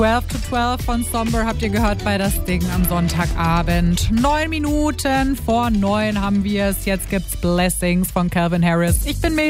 12 to 12 von Somber habt ihr gehört bei Das Ding am Sonntagabend. 9 Minuten vor 9 haben wir es. Jetzt gibt's Blessings von Calvin Harris. Ich bin Mel.